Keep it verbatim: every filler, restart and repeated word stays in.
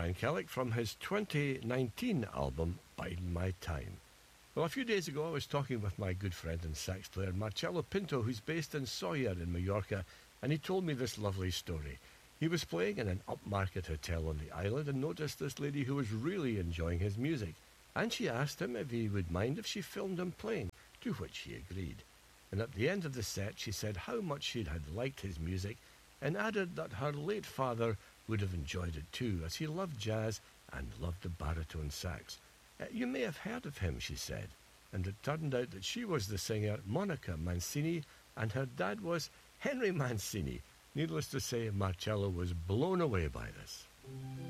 Brian Kellick from his twenty nineteen album, Biding My Time. Well, a few days ago I was talking with my good friend and sax player Marcello Pinto, who's based in Sawyer in Mallorca, and he told me this lovely story. He was playing in an upmarket hotel on the island and noticed this lady who was really enjoying his music, and she asked him if he would mind if she filmed him playing, to which he agreed. And at the end of the set she said how much she had liked his music, and added that her late father would have enjoyed it too, as he loved jazz and loved the baritone sax. Uh, you may have heard of him, she said, and it turned out that she was the singer Monica Mancini, and her dad was Henry Mancini. Needless to say, Marcello was blown away by this.